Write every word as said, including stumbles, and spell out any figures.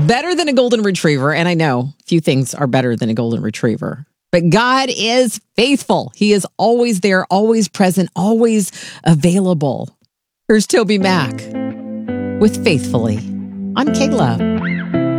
better than a golden retriever. And I know few things are better than a golden retriever. But God is faithful. He is always there, always present, always available. Here's Toby Mac with Faithfully on K-Love.